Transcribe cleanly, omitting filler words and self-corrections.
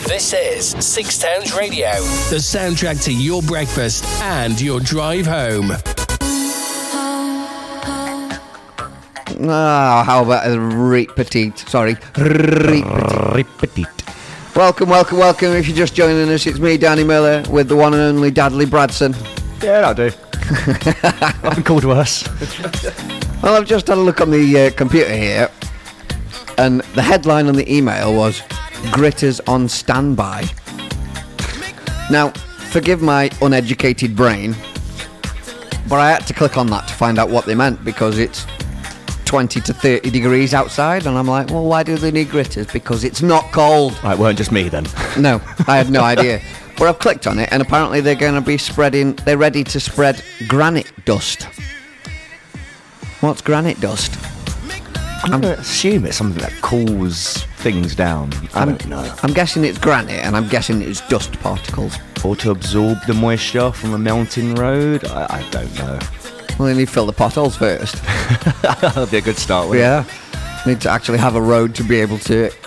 This is Six Towns Radio, the soundtrack to your breakfast and your drive home. How about a repeat? Sorry, repeat. Welcome. If you're just joining us, it's me, Danny Miller, with the one and only Dudley Bradson. Yeah, that'll do. I've been called worse. Well, I've just had a look on the computer here, and the headline on the email was "Gritters on standby." Now, forgive my uneducated brain, but I had to click on that to find out what they meant, because it's 20 to 30 degrees outside, and I'm like, well, why do they need gritters? Because it's not cold. Right, weren't just me then. No, I had no idea. But I've clicked on it, and apparently they're going to be they're ready to spread granite dust. What's granite dust? I'm going to assume it's something that cools things down. I don't know. I'm guessing it's granite, and I'm guessing it's dust particles. Or to absorb the moisture from a mountain road? I don't know. Well, they need to fill the potholes first. That'll be a good start, wouldn't it? Yeah. Need to actually have a road to be able to